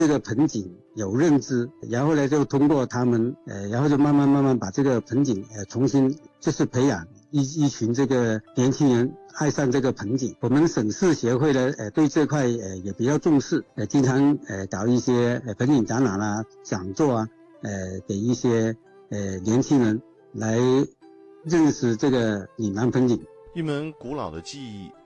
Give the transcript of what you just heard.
这个盆景有认知，然后呢就通过他们然后就慢慢把这个盆景重新就是培养一群这个年轻人爱上这个盆景。我们省市协会呢对这块也比较重视，经常搞一些盆景展览啊、讲座啊，给一些年轻人来认识这个岭南盆景。 一门古老的技艺